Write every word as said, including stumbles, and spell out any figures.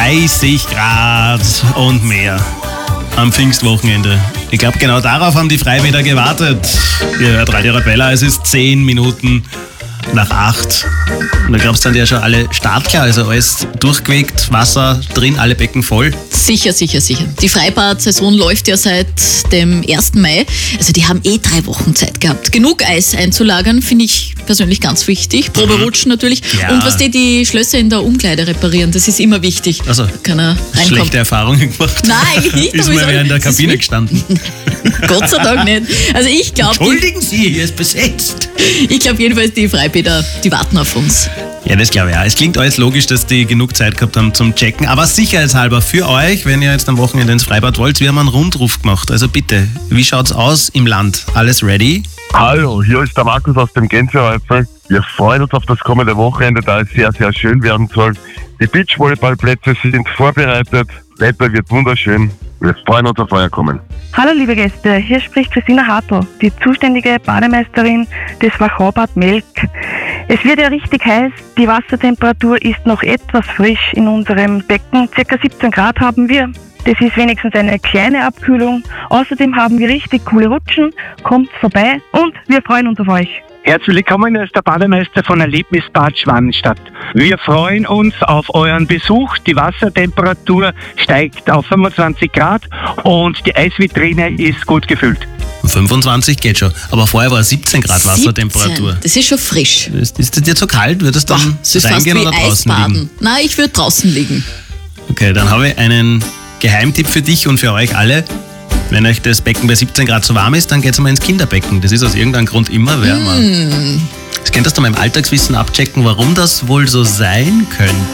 dreißig Grad und mehr am Pfingstwochenende. Ich glaube, genau darauf haben die Freibäder gewartet. Ihr hört Radio Arabella, es ist zehn Minuten nach acht. Und da glaubst du, sind ja schon alle startklar, also alles durchgewegt, Wasser drin, alle Becken voll. Sicher, sicher, sicher. Die Freibad-Saison läuft ja seit dem ersten Mai. Also die haben eh drei Wochen Zeit gehabt. Genug Eis einzulagern, finde ich persönlich ganz wichtig. Proberutschen natürlich. Ja. Und was die, die Schlösser in der Umkleide reparieren, das ist immer wichtig. Also, kann er reinkommen. Schlechte Erfahrungen gemacht. Nein, eigentlich nicht. Ist mal wer in der Kabine gestanden. Gott sei Dank nicht. Also ich glaube... Entschuldigen Sie, hier ist besetzt. Ich glaube jedenfalls, die Freibäder, die warten auf uns. Ja, das glaube ich auch. Es klingt alles logisch, dass die genug Zeit gehabt haben zum Checken. Aber sicherheitshalber für euch, wenn ihr jetzt am Wochenende ins Freibad wollt, wir haben einen Rundruf gemacht. Also bitte, wie schaut's aus im Land? Alles ready? Hallo, hier ist der Markus aus dem Gänsehäufel. Wir freuen uns auf das kommende Wochenende, da es sehr, sehr schön werden soll. Die Beachvolleyballplätze sind vorbereitet, Wetter wird wunderschön. Wir freuen uns auf euer Kommen. Hallo liebe Gäste, hier spricht Christina Hartl, die zuständige Bademeisterin des Wachau-Bad Melk. Es wird ja richtig heiß, die Wassertemperatur ist noch etwas frisch in unserem Becken, circa siebzehn Grad haben wir. Das ist wenigstens eine kleine Abkühlung. Außerdem haben wir richtig coole Rutschen, kommt vorbei und wir freuen uns auf euch. Herzlich willkommen, hier ist der Bademeister von Erlebnisbad Schwanenstadt. Wir freuen uns auf euren Besuch. Die Wassertemperatur steigt auf fünfundzwanzig Grad und die Eisvitrine ist gut gefüllt. fünfundzwanzig geht schon, aber vorher war siebzehn Grad Wassertemperatur. siebzehn. Das ist schon frisch. Ist, ist das dir zu kalt? Würdest du dann Das ist fast reingehen wie oder draußen Eisbaden. liegen? Nein, ich würde draußen liegen. Okay, dann habe ich einen Geheimtipp für dich und für euch alle. Wenn euch das Becken bei siebzehn Grad zu warm ist, dann geht's mal ins Kinderbecken. Das ist aus irgendeinem Grund immer wärmer. Mm. Das könntest du mal im Alltagswissen abchecken, warum das wohl so sein könnte.